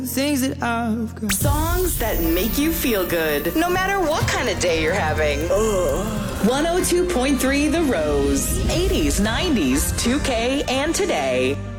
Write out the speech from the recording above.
Things that I've got. Songs that make you feel good, no matter what kind of day you're having. 102.3 The Rose. 80s, 90s, 2K, and today.